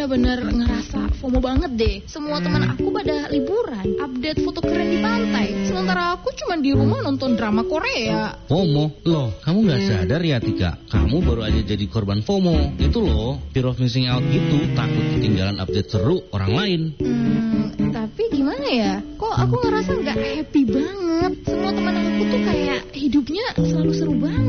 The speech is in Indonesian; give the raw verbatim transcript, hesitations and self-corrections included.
benar-benar ngerasa FOMO banget deh. Semua teman aku pada liburan, update foto keren di pantai. Sementara aku cuma di rumah nonton drama Korea. FOMO? Loh, kamu gak sadar ya Tika? Kamu baru aja jadi korban FOMO. Itu loh, fear of missing out gitu. Takut ketinggalan update seru orang lain. Hmm, tapi gimana ya? Kok aku ngerasa gak happy banget. Semua teman aku tuh kayak hidupnya selalu seru banget.